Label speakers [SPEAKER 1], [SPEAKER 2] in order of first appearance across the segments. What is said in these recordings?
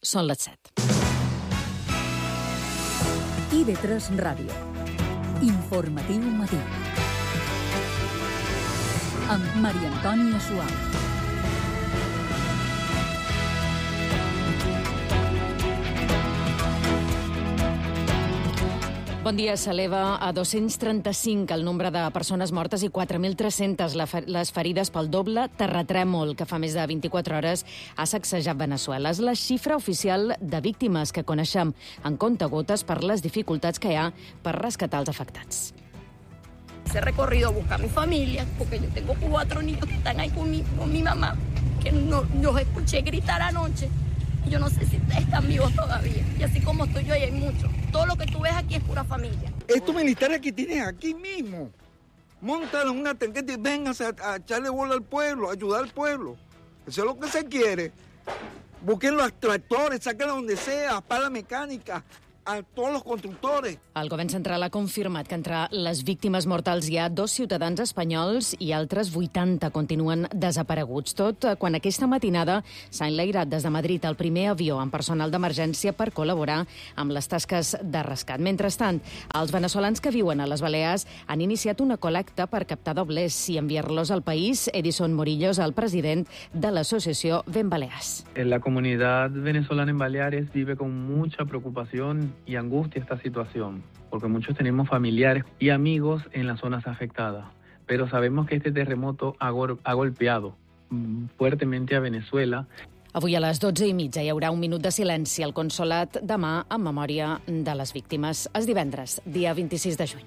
[SPEAKER 1] Són les 7.
[SPEAKER 2] IB3 Ràdio. Informatiu matí. Amb Maria Antònia Suau.
[SPEAKER 1] Bon dia. S'eleva a 235 el nombre de persones mortes i 4.300 les ferides pel doble terratrèmol que fa més de 24 hores ha sacsejat Veneçuela. És la xifra oficial de víctimes que coneixem en comptagotes per les dificultats que hi ha per rescatar els afectats.
[SPEAKER 3] He recorrido a buscar a mi familia, porque yo tengo 4 niños que están ahí con mi mamá, que no, los escuché gritar anoche. Yo no sé si están vivos todavía. Y así como estoy yo, ahí hay muchos. Todo lo que tú ves aquí es pura familia.
[SPEAKER 4] Estos militares que tienes aquí mismo, montan una tanqueta y vengan a echarle bola al pueblo, a ayudar al pueblo. Eso es lo que se quiere. Busquen los tractores, saquen donde sea, pala mecánica, a tots els constructors.
[SPEAKER 1] El govern central ha confirmat que entre les víctimes mortals hi ha 2 ciutadans espanyols i altres 80 continuen desapareguts. Tot quan aquesta matinada s'ha enlairat des de Madrid el primer avió amb personal d'emergència per col·laborar amb les tasques de rescat. Mentrestant, els veneçolans que viuen a les Balears han iniciat una col·lecta per captar doblers i enviar-los al país. Edison Morillos, el president de l'associació Ben Balears.
[SPEAKER 5] La comunidad venezolana en Baleares vive con mucha preocupación y angustia esta situación, porque muchos tenemos familiares y amigos en las zonas afectadas, pero sabemos que este terremoto ha golpeado fuertemente a Venezuela.
[SPEAKER 1] Avui a les 12:30 hi haurà un minut de silenci al Consolat de Mà en memòria de les víctimes. És divendres, dia 26 de juny.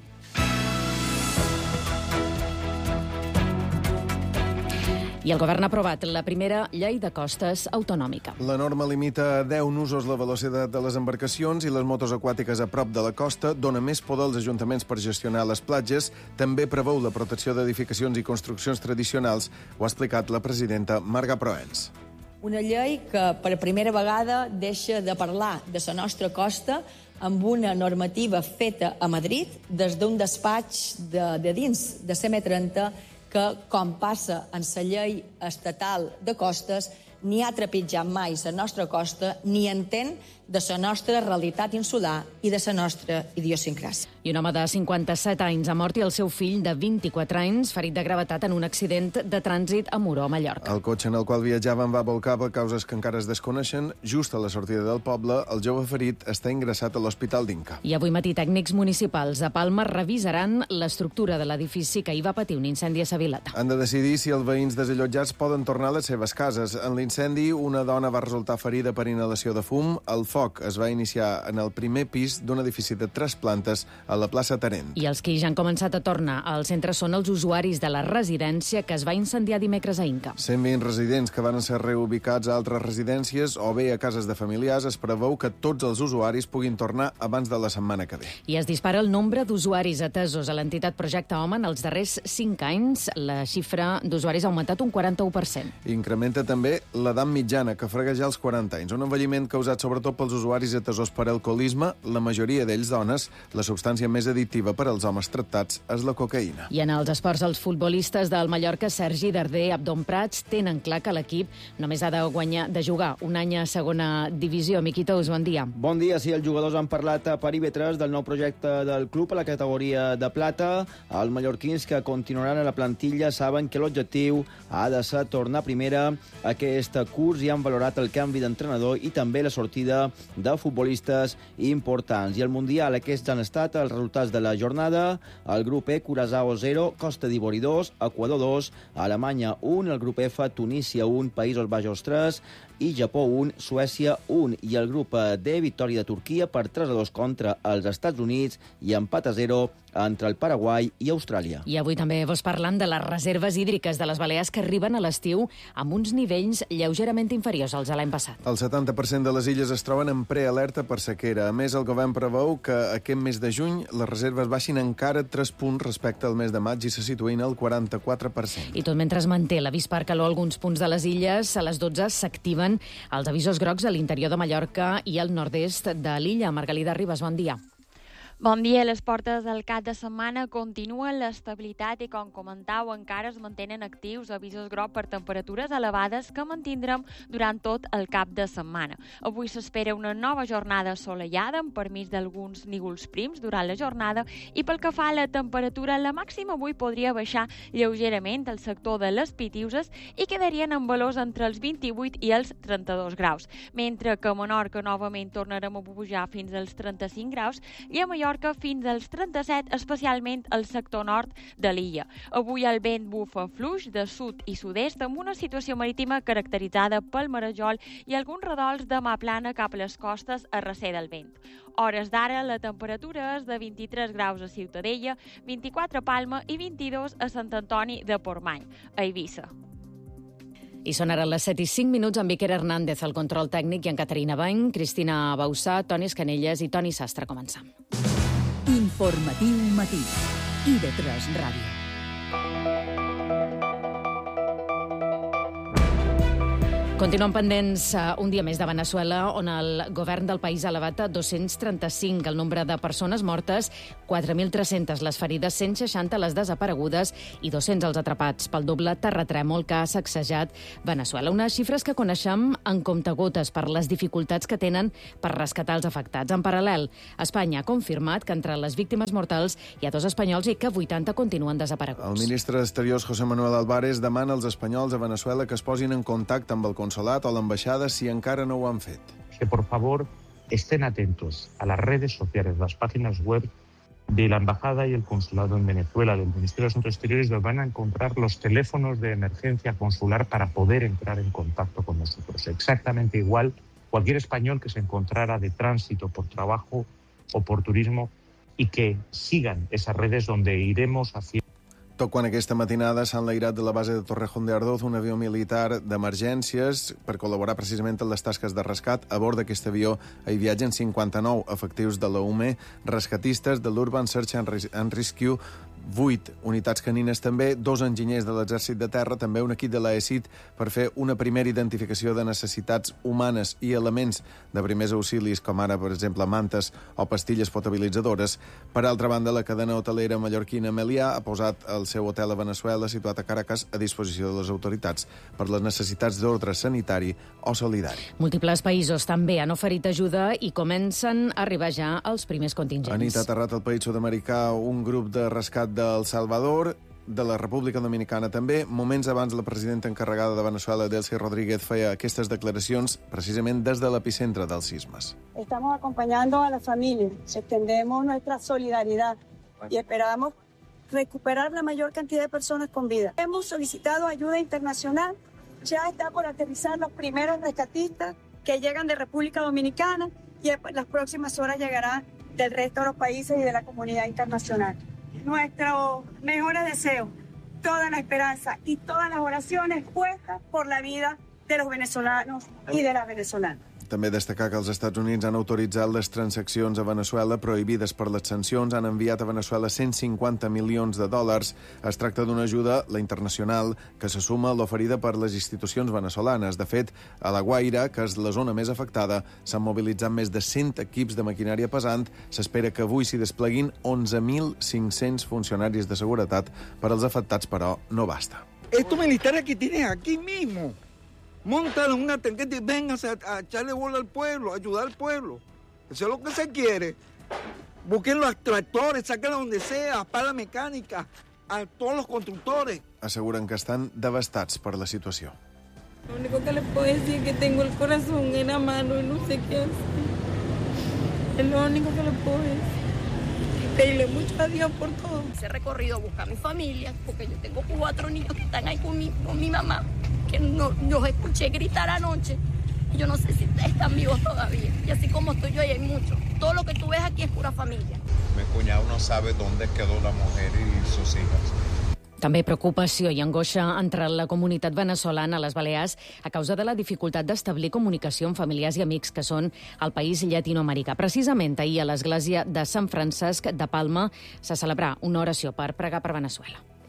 [SPEAKER 1] I el govern ha aprovat la primera llei de costes autonòmica.
[SPEAKER 6] La norma limita a 10 nusos la velocitat de les embarcacions i les motos aquàtiques a prop de la costa, dona més poder als ajuntaments per gestionar les platges, també preveu la protecció d'edificacions i construccions tradicionals, ho ha explicat la presidenta Marga Proens.
[SPEAKER 7] Una llei que per primera vegada deixa de parlar de la nostra costa amb una normativa feta a Madrid des d'un despatx de dins de CM30 que, com passa en la llei estatal de costes, ni ha trepitjat mai la nostra costa ni entén de la nostra realitat insular i de la nostra idiosincràsia.
[SPEAKER 1] I un home de 57 anys ha mort i el seu fill de 24 anys ferit de gravetat en un accident de trànsit a Moró, a Mallorca.
[SPEAKER 6] El cotxe en el qual viatjaven va volcar per causes que encara es desconeixen. Just a la sortida del poble, el jove ferit està ingressat a l'Hospital d'Inca.
[SPEAKER 1] I avui matí tècnics municipals de Palma revisaran l'estructura de l'edifici que hi va patir un incendi a Sa Vileta.
[SPEAKER 6] Han de decidir si els veïns desallotjats poden tornar a les seves cases. En l'incendi, una dona va resultar ferida per inhalació de fum. El foc es va iniciar en el primer pis d'un edifici de 3 plantes a la plaça Tarent.
[SPEAKER 1] I els que ja han començat a tornar al centre són els usuaris de la residència que es va incendiar dimecres a Inca.
[SPEAKER 6] 120 residents que van ser reubicats a altres residències o bé a cases de familiars. Es preveu que tots els usuaris puguin tornar abans de la setmana que ve.
[SPEAKER 1] I es dispara el nombre d'usuaris atesos a l'entitat Projecte Home en els darrers 5 anys. La xifra d'usuaris ha augmentat un 41%.
[SPEAKER 6] Incrementa també l'edat mitjana, que frega ja els 40 anys. Un envelliment causat sobretot pels usuaris atesos per alcoholisme, la majoria d'ells dones. La substància més addictiva per als homes tractats és la cocaïna.
[SPEAKER 1] I en els esports, els futbolistes del Mallorca, Sergi Darder, Abdon Prats, tenen clar que l'equip només ha de jugar un any a segona divisió. Miquitous, bon dia.
[SPEAKER 8] Bon dia. Sí, els jugadors han parlat per IB3 del nou projecte del club a la categoria de plata. Els mallorquins que continuaran a la plantilla saben que l'objectiu ha de ser tornar a primera aquest curs i han valorat el canvi d'entrenador i també la sortida de futbolistes importants. I el Mundial, aquests han estat els resultats de la jornada. El grup E, Curaçao 0, Costa d'Ivori 2, Equador 2, Alemanya 1, el grup F, Tunísia 1, Països Baixos 3 i Japó 1, Suècia 1. I el grup D, victòria de Turquia per 3-2 contra els Estats Units i empat a 0 entre el Paraguai i Austràlia.
[SPEAKER 1] I avui també vos parlant de les reserves hídriques de les Balears que arriben a l'estiu amb uns nivells lleugerament inferiors als de l'any passat.
[SPEAKER 6] El 70% de les illes es troben en prealerta per sequera. A més, el govern preveu que aquest mes de juny les reserves baixin encara 3 punts respecte al mes de maig i se situïn al 44%.
[SPEAKER 1] I tot mentre es manté l'avís per calor a alguns punts de les illes, a les 12 s'activen els avisos grocs a l'interior de Mallorca i al nord-est de l'illa. Margalida Ribas, bon dia.
[SPEAKER 9] Bon dia. Les portes del cap de setmana continuen l'estabilitat i, com comentau, encara es mantenen actius avisos groc per temperatures elevades que mantindrem durant tot el cap de setmana. Avui s'espera una nova jornada assolellada amb permís d'alguns nígols prims durant la jornada i pel que fa a la temperatura, la màxima avui podria baixar lleugerament al sector de les Pitiuses i quedarien en valors entre els 28 i els 32 graus, mentre que a Menorca novament tornarem a pujar fins als 35 graus i a Mallorca fins als 37, especialment al sector nord de l'illa. Avui el vent bufa fluix de sud i sud-est amb una situació marítima caracteritzada pel marejol i alguns redols de mà plana cap a les costes a recer del vent. Hores d'ara, la temperatura és de 23 graus a Ciutadella, 24 a Palma i 22 a Sant Antoni de Portmany, a Eivissa.
[SPEAKER 1] I són ara les 7:05 amb Iker Hernández al control tècnic i en Caterina Bany, Cristina Bausà, Toni Escanelles i Toni Sastre. Començam.
[SPEAKER 2] Informatiu matí. IB3 Ràdio.
[SPEAKER 1] Continuem pendents un dia més de Veneçuela, on el govern del país ha elevat a 235 el nombre de persones mortes, 4.300 les ferides, 160 les desaparegudes i 200 els atrapats pel doble terratrèmol que ha sacsejat Veneçuela. Unes xifres que coneixem en comptagotes per les dificultats que tenen per rescatar els afectats. En paral·lel, Espanya ha confirmat que entre les víctimes mortals hi ha 2 espanyols i que 80 continuen desapareguts.
[SPEAKER 6] El ministre d'Exteriors, José Manuel Álvarez, demana als espanyols a Veneçuela que es posin en contacte amb el consolat o l'ambaixada si encara no ho han fet.
[SPEAKER 10] Que por favor estén atentos a las redes sociales, las páginas web de la embajada y el consulado en Venezuela, del Ministerio de Asuntos Exteriores, donde van a encontrar los teléfonos de emergencia consular para poder entrar en contacto con nosotros. Exactamente igual, cualquier español que se encontrara de tránsito por trabajo o por turismo y que sigan esas redes donde iremos haciendo.
[SPEAKER 6] Tot quan aquesta matinada s'ha enlairat de la base de Torrejón de Ardoz un avió militar d'emergències per col·laborar precisament en les tasques de rescat. A bord d'aquest avió hi viatgen 59 efectius de la UME, rescatistes de l'Urban Search and Rescue, 8 unitats canines també, 2 enginyers de l'Exèrcit de Terra, també un equip de l'AECIT per fer una primera identificació de necessitats humanes i elements de primers auxilis, com ara, per exemple, mantes o pastilles potabilitzadores. Per altra banda, la cadena hotelera mallorquina Melià ha posat el seu hotel a Veneçuela, situat a Caracas, a disposició de les autoritats per les necessitats d'ordre sanitari o solidari.
[SPEAKER 1] Múltiples països també han oferit ajuda i comencen a arribar ja els primers contingents.
[SPEAKER 6] Ha aterrat al país sud-americà un grup de rescat d'El Salvador, de la República Dominicana també. Moments abans, la presidenta encarregada de Veneçuela, Delcy Rodríguez, feia aquestes declaracions precisament des de l'epicentre dels sismes.
[SPEAKER 11] Estamos acompañando a la familia, extendemos nuestra solidaridad y esperamos recuperar la mayor cantidad de personas con vida. Hemos solicitado ayuda internacional, ya está por aterrizar los primeros rescatistas que llegan de República Dominicana y en las próximas horas llegarán del resto de los países y de la comunidad internacional. Nuestros mejores deseos, toda la esperanza y todas las oraciones puestas por la vida de los venezolanos y de las venezolanas.
[SPEAKER 6] També destacar que els Estats Units han autoritzat les transaccions a Veneçuela prohibides per les sancions, han enviat a Veneçuela 150 milions de dòlars. Es tracta d'una ajuda, la internacional, que se suma a l'oferida per les institucions venezolanes. De fet, a La Guaira, que és la zona més afectada, s'han mobilitzat més de 100 equips de maquinària pesant. S'espera que avui s'hi despleguin 11.500 funcionaris de seguretat. Per als afectats, però, no basta.
[SPEAKER 4] Estos militares que tienes aquí mismo, montan una tanqueta y vengan a echarle bola al pueblo, a ayudar al pueblo. Eso es lo que se quiere. Busquen los tractores, saquen donde sea, para mecánica, a todos los constructores.
[SPEAKER 6] Asseguren que estan devastats per la situació.
[SPEAKER 12] Lo único que les puedo decir es que tengo el corazón en la mano y no sé qué hacer. Es lo único que les puedo decir. Pedirle mucho a Dios por todo.
[SPEAKER 3] He recorrido a buscar a mi familia, porque yo tengo 4 niños que están ahí con mi mamá, que no, los escuché gritar anoche. Y yo no sé si están vivos todavía. Y así como estoy yo, ahí hay muchos. Todo lo que tú ves aquí es pura familia.
[SPEAKER 13] Mi cuñado no sabe dónde quedó la mujer y sus hijas.
[SPEAKER 1] També preocupació i angoixa entre la comunitat veneçolana a les Balears a causa de la dificultat d'establir comunicació amb familiars i amics que són al país llatinoamericà. Precisament ahir a l'església de Sant Francesc de Palma se celebrà una oració per pregar per Veneçuela.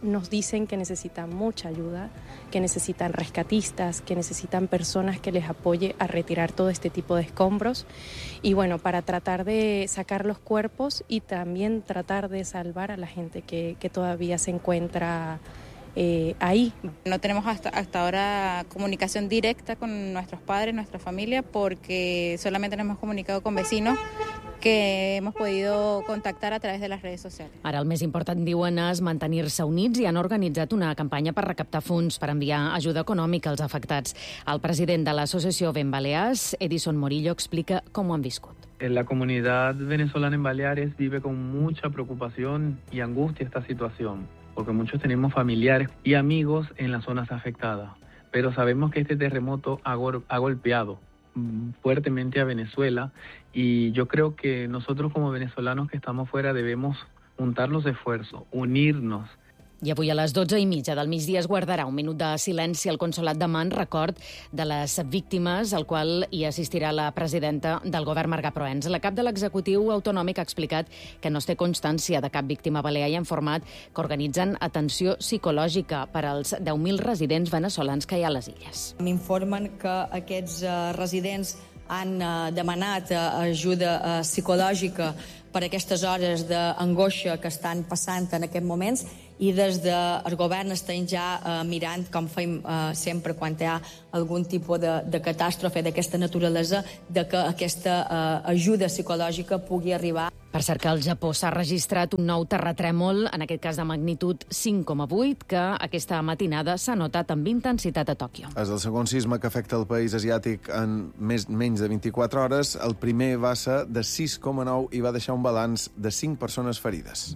[SPEAKER 14] nos dicen que necesitan mucha ayuda, que necesitan rescatistas, que necesitan personas que les apoye a retirar todo este tipo de escombros y bueno, para tratar de sacar los cuerpos y también tratar de salvar a la gente que todavía se encuentra ahí.
[SPEAKER 15] No tenemos hasta ahora comunicación directa con nuestros padres, nuestra familia, porque solamente nos hemos comunicado con vecinos que hemos podido contactar a través de las redes sociales.
[SPEAKER 1] Ara el més important, diuen, és mantenir-se units i han organitzat una campanya per recaptar fons per enviar ajuda econòmica als afectats. El president de l'associació Ben Balears, Edison Morillo, explica com ho han viscut.
[SPEAKER 5] La comunidad venezolana en Baleares vive con mucha preocupación y angustia esta situación, porque muchos tenemos familiares y amigos en las zonas afectadas, pero sabemos que este terremoto ha golpeado fuertemente a Venezuela y yo creo que nosotros como venezolanos que estamos fuera debemos juntar los esfuerzos, unirnos.
[SPEAKER 1] I avui a les 12:30 del migdia es guardarà un minut de silenci al Consolat d'Amman, record de les víctimes, al qual hi assistirà la presidenta del govern, Marga Proens. La cap de l'executiu autonòmic ha explicat que no es té constància de cap víctima balear i ha informat que organitzen atenció psicològica per als 10.000 residents veneçolans que hi ha a les illes.
[SPEAKER 7] M'informen que aquests residents han demanat ajuda psicològica per aquestes hores d'angoixa que estan passant en aquests moments i des del govern estem ja mirant, com fem sempre quan hi ha algun tipus de catàstrofe d'aquesta naturalesa, de que aquesta ajuda psicològica pugui arribar.
[SPEAKER 1] Per cert que al Japó s'ha registrat un nou terratrèmol, en aquest cas de magnitud 5,8, que aquesta matinada s'ha notat amb intensitat a Tòquio.
[SPEAKER 6] És el segon sisme que afecta el país asiàtic en menys de 24 hores. El primer va ser de 6,9 i va deixar un balanç de 5 persones ferides.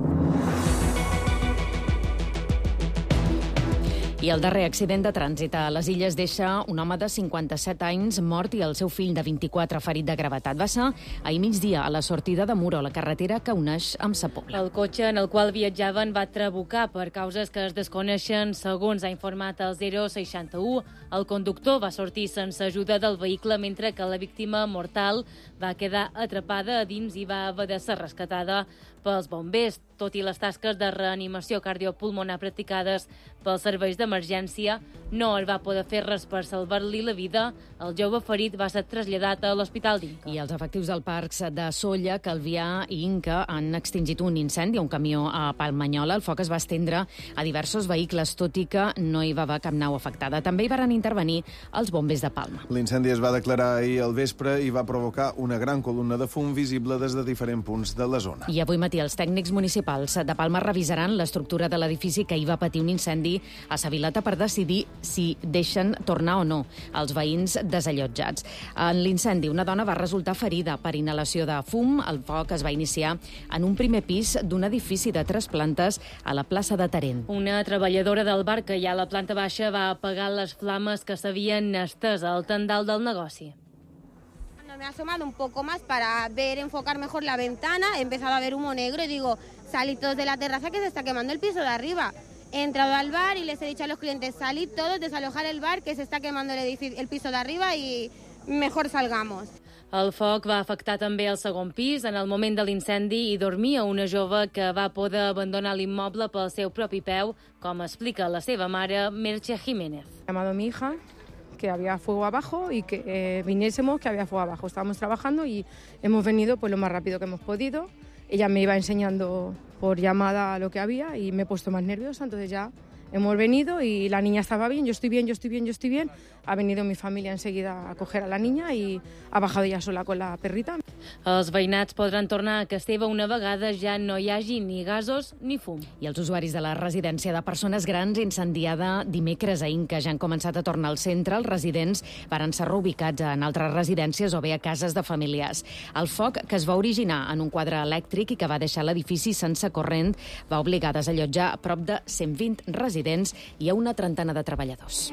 [SPEAKER 1] I el darrer accident de trànsit a les Illes deixa un home de 57 anys mort i el seu fill de 24 ferit de gravetat. Va ser ahir migdia a la sortida de Muro, la carretera que uneix amb Sa Pobla.
[SPEAKER 16] El cotxe en el qual viatjaven va trabucar per causes que es desconeixen, segons ha informat el 061. El conductor va sortir sense ajuda del vehicle, mentre que la víctima mortal va quedar atrapada a dins i va haver de ser rescatada pels bombers. Tot i les tasques de reanimació cardiopulmonar practicades pels serveis d'emergència, no es va poder fer res per salvar-li la vida. El jove ferit va ser traslladat a l'Hospital d'Inca.
[SPEAKER 1] I els efectius del parcs de Sóller, Calvià i Inca han extingit un incendi a un camió a Palmanyola. El foc es va estendre a diversos vehicles, tot i que no hi va haver cap nau afectada. També hi van intervenir els bombers de Palma.
[SPEAKER 6] L'incendi es va declarar ahir al vespre i va provocar una gran columna de fum visible des de diferents punts de la zona.
[SPEAKER 1] I avui matí els tècnics municipals de Palma revisaran l'estructura de l'edifici que hi va patir un incendi a Sa Vileta per decidir si deixen tornar o no els veïns desallotjats. En l'incendi, una dona va resultar ferida per inhalació de fum. El foc es va iniciar en un primer pis d'un edifici de 3 plantes a la plaça de Tarent.
[SPEAKER 16] Una treballadora del bar que hi ha a la planta baixa va apagar les flames que s'havien estès al tendal del negoci.
[SPEAKER 17] Me he asomado un poco más para ver, enfocar mejor la ventana, he empezado a ver humo negro y digo, salid todos de la terraza que se está quemando el piso de arriba. He entrado al bar y les he dicho a los clientes, salid todos, desalojar el bar que se está quemando el piso de arriba y mejor salgamos.
[SPEAKER 16] El foc va afectar també el segon pis. En el moment de l'incendi hi dormia una jove que va poder abandonar l'immoble pel seu propi peu, com explica la seva mare, Merche Jiménez.
[SPEAKER 14] He llamado a mi hija que había fuego abajo y que viniésemos, que había fuego abajo. Estábamos trabajando y hemos venido pues lo más rápido que hemos podido. Ella me iba enseñando por llamada lo que había y me he puesto más nerviosa, entonces ya hemos venido y la niña estaba bien, yo estoy bien, yo estoy bien, yo estoy bien. Ha venido mi familia enseguida a coger a la niña y ha bajado ella sola con la perrita.
[SPEAKER 16] Els veïnats podran tornar a Castella una vegada ja no hi hagi ni gasos ni fum.
[SPEAKER 1] I els usuaris de la residència de persones grans incendiada dimecres a Inca ja han començat a tornar al centre. Els residents varen ser reubicats en altres residències o bé a cases de familiars. El foc, que es va originar en un quadre elèctric i que va deixar l'edifici sense corrent, va obligar a desallotjar a prop de 120 residents i a una trentena de treballadors.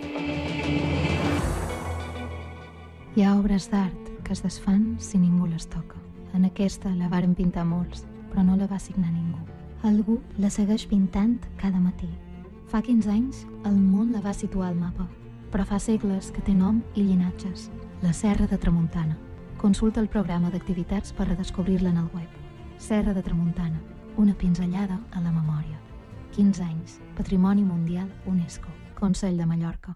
[SPEAKER 18] Hi ha obres d'art que es desfan si ningú les toca. En aquesta la varen pintar molts, però no la va signar ningú. Algú la segueix pintant cada matí. Fa 15 anys, el món la va situar al mapa, però fa segles que té nom i llinatges. La Serra de Tramuntana. Consulta el programa d'activitats per redescobrir-la en el web. Serra de Tramuntana, una pinzellada a la memòria. 15 anys. Patrimoni Mundial UNESCO. Consell de Mallorca.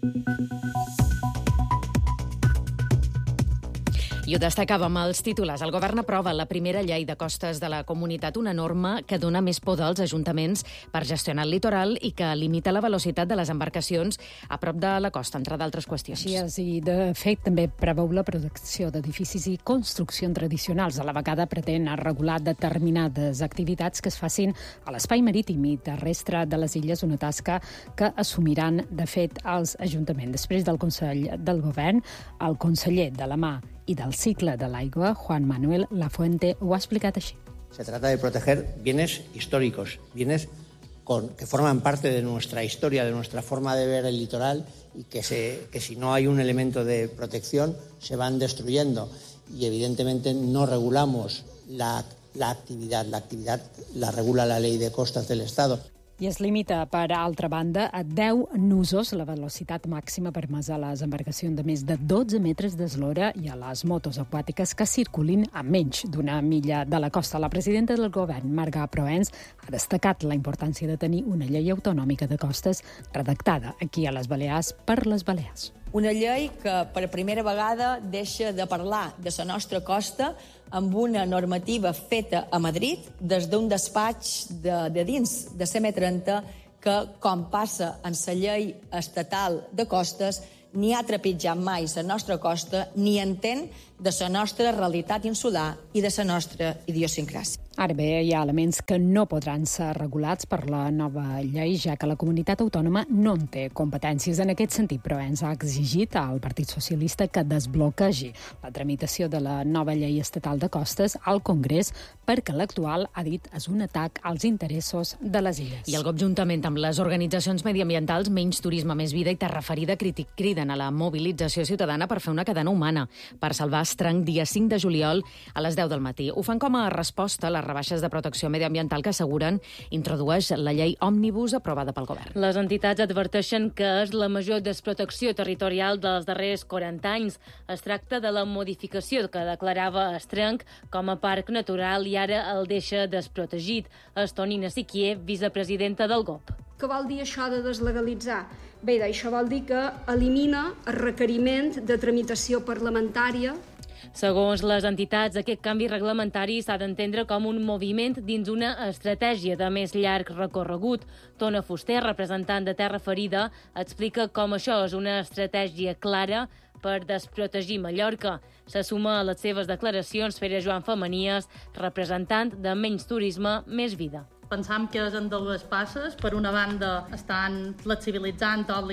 [SPEAKER 1] I ho destacàvem als titulars. El govern aprova la primera llei de costes de la comunitat, una norma que dona més poder als ajuntaments per gestionar el litoral i que limita la velocitat de les embarcacions a prop de la costa, entre d'altres qüestions.
[SPEAKER 19] Així és, i de fet també preveu la protecció d'edificis i construccions tradicionals. A la vegada pretén regular determinades activitats que es facin a l'espai marítim i terrestre de les illes, una tasca que assumiran, de fet, els ajuntaments. Després del Consell del Govern, el conseller de la mà i del cicle de l'aigua, Juan Manuel Lafuente, ho ha explicat així.
[SPEAKER 20] Se trata de proteger bienes históricos, bienes que forman parte de nuestra historia, de nuestra forma de ver el litoral y que si no hay un elemento de protección se van destruyendo. Y evidentemente no regulamos la actividad. La actividad la regula la Ley de Costas del Estado.
[SPEAKER 19] I es limita, per altra banda, a 10 nusos la velocitat màxima permesa a les embarcacions de més de 12 metres d'eslora i a les motos aquàtiques que circulin a menys d'una milla de la costa. La presidenta del govern, Marga Proens, ha destacat la importància de tenir una llei autonòmica de costes redactada aquí a les Balears per les Balears.
[SPEAKER 7] Una llei que per primera vegada deixa de parlar de la nostra costa amb una normativa feta a Madrid des d'un despatx de dins de CM30 que, com passa en la llei estatal de costes, ni ha trepitjat mai la nostra costa ni entén de la nostra realitat insular i de la nostra idiosincràsia.
[SPEAKER 19] Ara bé, hi ha elements que no podran ser regulats per la nova llei, ja que la comunitat autònoma no en té competències. En aquest sentit, però ens ha exigit al Partit Socialista que desbloquegi la tramitació de la nova llei estatal de costes al Congrés perquè l'actual, ha dit, és un atac als interessos de les illes.
[SPEAKER 1] I el GOP, juntament amb les organitzacions mediambientals Menys Turisme, Més Vida i Terra Ferida, criden a la mobilització ciutadana per fer una cadena humana per salvar Estranc dia 5 de juliol a les 10 del matí. Ho fan com a resposta a les rebaixes de protecció mediambiental que asseguren introdueix la llei òmnibus aprovada pel govern.
[SPEAKER 16] Les entitats adverteixen que és la major desprotecció territorial dels darrers 40 anys. Es tracta de la modificació que declarava Estranc com a parc natural i ara el deixa desprotegit. És Tonina Siquier, vicepresidenta del GOP.
[SPEAKER 21] Què vol dir això de deslegalitzar? Bé, això vol dir que elimina el requeriment de tramitació parlamentària.
[SPEAKER 16] Segons les entitats, aquest canvi reglamentari s'ha d'entendre com un moviment dins una estratègia de més llarg recorregut. Tona Fuster, representant de Terra Ferida, explica com això és una estratègia clara per desprotegir Mallorca. Se suma a les seves declaracions Fere Joan Femenies, representant de Menys Turisme, Més Vida.
[SPEAKER 22] Pensam que és en dues passes. Per una banda, estan flexibilitzant o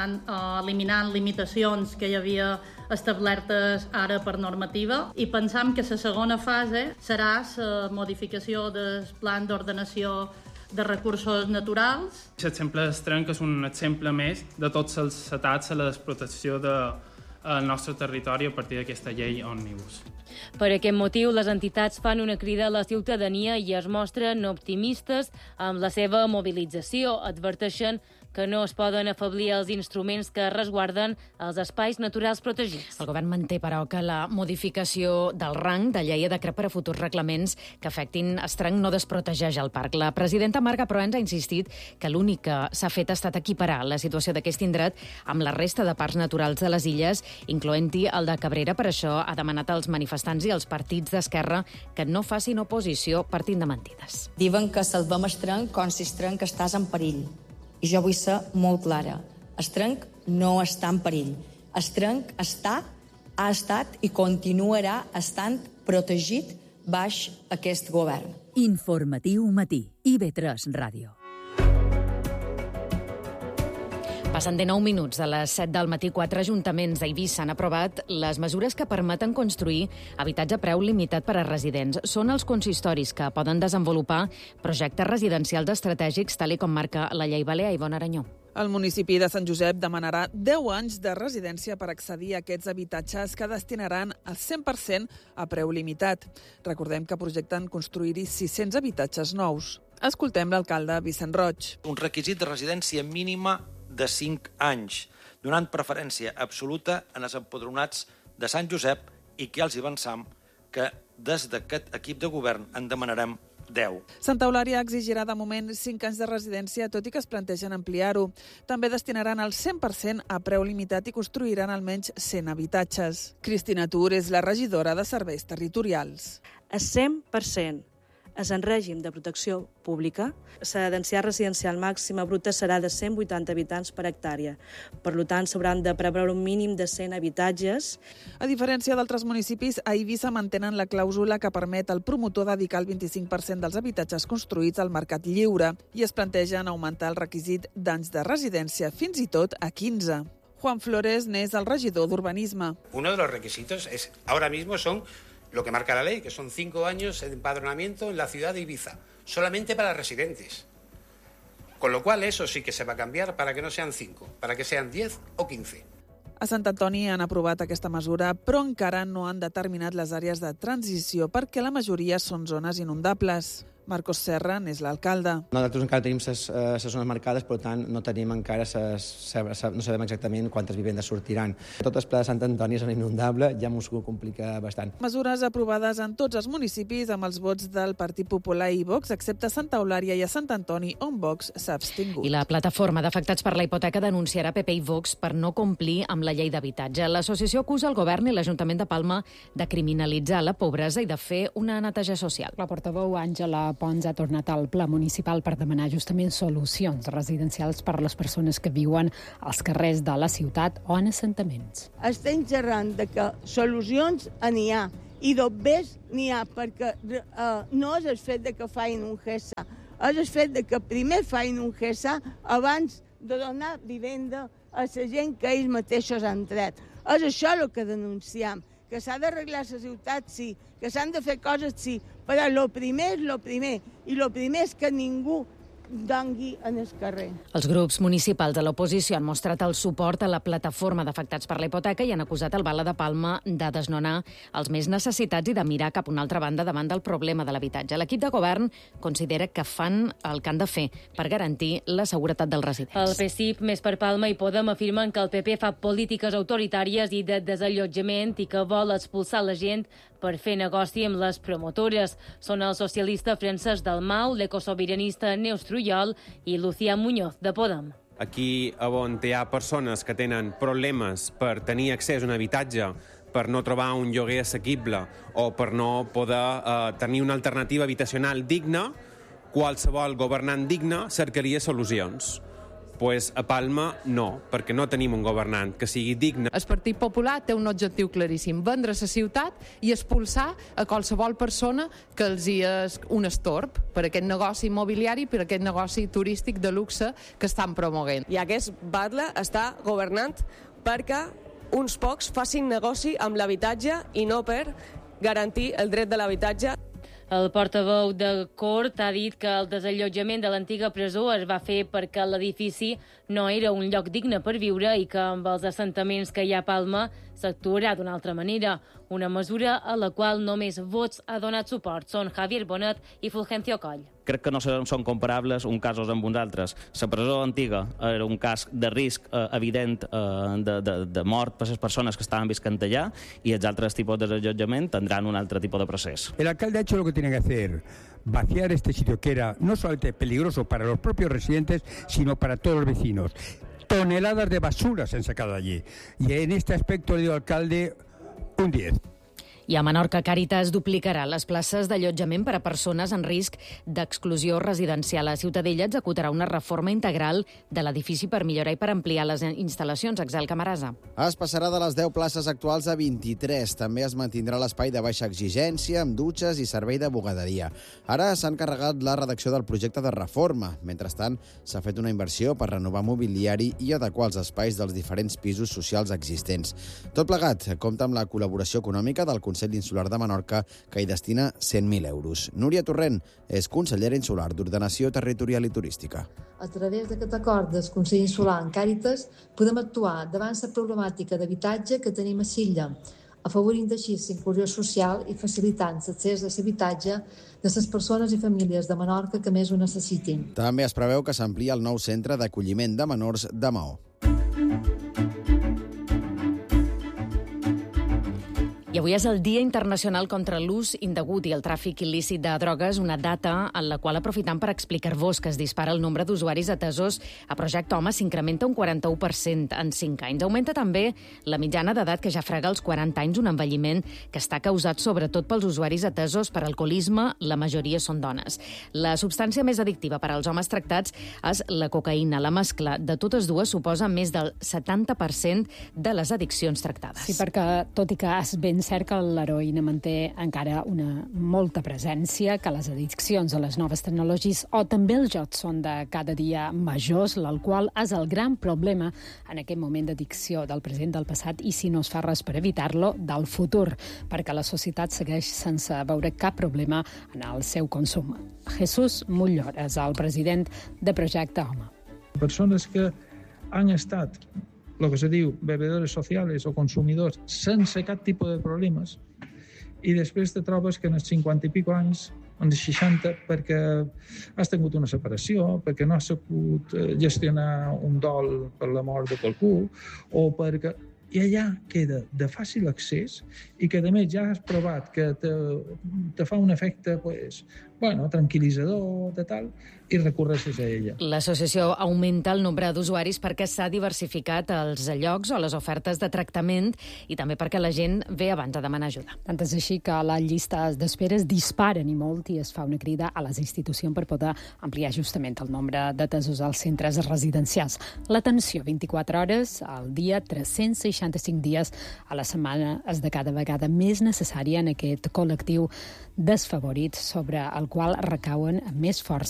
[SPEAKER 22] eliminant limitacions que hi havia establertes ara per normativa i pensam que la segona fase serà la modificació del plan d'ordenació de recursos naturals.
[SPEAKER 23] L'exemple d'Estranc és un exemple més de tots els atacs a la desprotecció del nostre territori a partir d'aquesta llei òmnibus.
[SPEAKER 16] Per aquest motiu, les entitats fan una crida a la ciutadania i es mostren optimistes amb la seva mobilització. Adverteixen que no es poden afeblir els instruments que resguarden els espais naturals protegits.
[SPEAKER 1] El govern manté, però, que la modificació del rang de llei ha de crear per a futurs reglaments que afectin Estranc no desprotegeix el parc. La presidenta Marga Proens ha insistit que l'únic que s'ha fet ha estat equiparar la situació d'aquest indret amb la resta de parcs naturals de les illes, incloent-hi el de Cabrera. Per això ha demanat als manifestants i als partits d'esquerra que no facin oposició partint de mentides.
[SPEAKER 7] Diuen que salvem Estranc com si Estranc estàs en perill. I jo vull ser molt clara. Estranc no està en perill. Estranc ha estat i continuarà estant protegit baix aquest govern.
[SPEAKER 2] Informatiu matí. IB3 Ràdio.
[SPEAKER 1] Passen de 9 minuts de les 7 del matí. 4 ajuntaments d'Eivissa han aprovat les mesures que permeten construir habitatge a preu limitat per a residents. Són els consistoris que poden desenvolupar projectes residencials estratègics, tal com marca la llei balear. Ivonne Aranyó.
[SPEAKER 24] El municipi de Sant Josep demanarà 10 anys de residència per accedir a aquests habitatges que destinaran al 100% a preu limitat. Recordem que projecten construir-hi 600 habitatges nous. Escoltem l'alcalde Vicent Roig.
[SPEAKER 25] Un requisit de residència mínima de 5 anys, donant preferència absoluta en els empadronats de Sant Josep i que els avançam que des d'aquest equip de govern en demanarem 10.
[SPEAKER 24] Santa Eulària exigirà de moment 5 anys de residència, tot i que es plantegen ampliar-ho. També destinaran el 100% a preu limitat i construiran almenys 100 habitatges. Cristina Tur és la regidora de Serveis Territorials.
[SPEAKER 4] A 100%. És en règim de protecció pública. La densitat residencial màxima bruta serà de 180 habitants per hectàrea. Per tant, s'hauran de preveure un mínim de 100 habitatges.
[SPEAKER 24] A diferència d'altres municipis, a Eivissa mantenen la clàusula que permet al promotor dedicar el 25% dels habitatges construïts al mercat lliure i es plantegen augmentar el requisit d'anys de residència fins i tot a 15. Juan Flores n'és el regidor d'Urbanisme.
[SPEAKER 8] Uno de los requisitos ahora mismo son lo que marca la ley, que son 5 años de empadronamiento en la ciudad de Ibiza, solamente para residentes. Con lo cual eso sí que se va a cambiar para que no sean 5, para que sean 10 o 15.
[SPEAKER 24] A Sant Antoni han aprovat aquesta mesura, però encara no han determinat les àrees de transició perquè la majoria són zones inundables. Marcos Serra n'és l'alcalde.
[SPEAKER 9] Nosaltres encara tenim les zones marcades, per tant no tenim encara, no sabem exactament quantes vivendes sortiran. Tot el pla de Sant Antoni és inundable, ja m'ho complica bastant.
[SPEAKER 24] Mesures aprovades en tots els municipis amb els vots del Partit Popular i Vox, excepte a Santa Eulària i a Sant Antoni, on Vox s'ha abstingut.
[SPEAKER 1] I la plataforma d'afectats per la hipoteca denunciarà PP i Vox per no complir amb la llei d'habitatge. L'associació acusa el govern i l'Ajuntament de Palma de criminalitzar la pobresa i de fer una neteja social.
[SPEAKER 19] La portaveu Àngela Pons ha tornat al Pla Municipal per demanar justament solucions residencials per a les persones que viuen als carrers de la ciutat o en assentaments.
[SPEAKER 12] Estem xerrant de que solucions n'hi ha i d'obvers n'hi ha, perquè no és el fet de que facin un GESA, és el fet de que primer facin un GESA abans de donar vivenda a la gent que ells mateixos han tret. És això el que denunciem, que s'ha d'arreglar la ciutat, sí, que s'han de fer coses, sí, però el primer és el primer, i el primer és que ningú dongui en el carrer.
[SPEAKER 1] Els grups municipals de l'oposició han mostrat el suport a la plataforma d'afectats per la hipoteca i han acusat el Bala de Palma de desnonar els més necessitats i de mirar cap a una altra banda davant del problema de l'habitatge. L'equip de govern considera que fan el que han de fer per garantir la seguretat dels residents.
[SPEAKER 16] El PSIP, Més per Palma i Podem afirmen que el PP fa polítiques autoritàries i de desallotjament i que vol expulsar la gent per fer negoci amb les promotores. Són el socialista Francesc Dalmau, l'ecosobiranista Neus Trujol i Lucía Muñoz, de Podem.
[SPEAKER 10] Aquí on hi ha persones que tenen problemes per tenir accés a un habitatge, per no trobar un lloguer assequible o per no poder tenir una alternativa habitacional digna, qualsevol governant digne cercaria solucions. Pues a Palma no, perquè no tenim un governant que sigui digne.
[SPEAKER 11] El Partit Popular té un objectiu claríssim, vendre la ciutat i expulsar a qualsevol persona que els és un estorb per aquest negoci immobiliari, per aquest negoci turístic de luxe que estan promovent.
[SPEAKER 26] I aquest batlle està governant perquè uns pocs facin negoci amb l'habitatge i no per garantir el dret de l'habitatge.
[SPEAKER 16] El portaveu de Cort ha dit que el desallotjament de l'antiga presó es va fer perquè l'edifici no era un lloc digne per viure i que amb els assentaments que hi ha a Palma s'actuarà d'una altra manera. Una mesura a la qual només Vox ha donat suport. Són Javier Bonet i Fulgencio Coll.
[SPEAKER 27] Crec que no són comparables uns casos amb uns altres. La presó antiga era un cas de risc evident de mort per les persones que estaven viscant allà i els altres tipus de desallotjament tindran un altre tipus de procés.
[SPEAKER 28] El alcalde ha hecho lo que tiene que hacer, vaciar este sitio que era no solamente peligroso para los propios residentes, sino para todos los vecinos. Toneladas de basura se han sacado allí. Y en este aspecto le digo al alcalde un 10.
[SPEAKER 1] I a Menorca, Càritas duplicarà les places d'allotjament per a persones en risc d'exclusió residencial. La Ciutadella executarà una reforma integral de l'edifici per millorar i per ampliar les instal·lacions. Axel Camarasa.
[SPEAKER 29] Es passarà de les 10 places actuals a 23. També es mantindrà l'espai de baixa exigència, amb dutxes i servei de bugaderia. Ara s'ha encarregat la redacció del projecte de reforma. Mentrestant, s'ha fet una inversió per renovar mobiliari i adequar els espais dels diferents pisos socials existents. Tot plegat compta amb la col·laboració econòmica del Consell Insular de Menorca, que hi destina 100.000 euros. Núria Torrent és consellera insular d'Ordenació Territorial i Turística.
[SPEAKER 30] A través d'aquest acord del Consell Insular en Càritas podem actuar davant la problemàtica d'habitatge que tenim a l'illa, afavorint així la inclusió social i facilitant l'accés a l'habitatge de les persones i famílies de Menorca que més ho necessitin.
[SPEAKER 29] També es preveu que s'ampliï el nou centre d'acolliment de menors de Maó.
[SPEAKER 1] I avui és el Dia Internacional contra l'ús indegut i el tràfic il·lícit de drogues, una data en la qual, aprofitant per explicar-vos que es dispara el nombre d'usuaris atesos a Projecte Home, s'incrementa un 41% en 5 anys. Augmenta també la mitjana d'edat, que ja frega els 40 anys, un envelliment que està causat sobretot pels usuaris atesos per alcoholisme, la majoria són dones. La substància més addictiva per als homes tractats és la cocaïna. La mescla de totes dues suposa més del 70% de les addiccions tractades.
[SPEAKER 19] Sí, perquè tot i que és ben cert que l'heroïna manté encara una molta presència, que les addiccions a les noves tecnologies o també els jocs són de cada dia majors, l'alcohol és el gran problema en aquest moment d'addicció del present, del passat, i si no es fa res per evitar-lo, del futur, perquè la societat segueix sense veure cap problema en el seu consum. Jesús Mullor és el president de Projecte Home.
[SPEAKER 3] Persones que han estat lo que se diu bebedores sociales o consumidors sense cap tipus de problemes i després te trobes que en els 50 i pico anys, en els 60, perquè has tingut una separació, perquè no has sabut gestionar un dol per la mort de qualcú, o perquè i allà queda de fàcil accés i que, a més, ja has provat que te fa un efecte tranquil·litzador, de tal, i recorressis a ella.
[SPEAKER 1] L'associació augmenta el nombre d'usuaris perquè s'ha diversificat els llocs o les ofertes de tractament i també perquè la gent ve abans a demanar ajuda.
[SPEAKER 19] Tant és així que les llistes d'espera es disparen i molt i es fa una crida a les institucions per poder ampliar justament el nombre d'atesos als centres residencials. L'atenció 24 hores al dia, 365 dies a la setmana és de cada vegada més necessària en aquest col·lectiu desfavorit sobre el qual recauen amb més força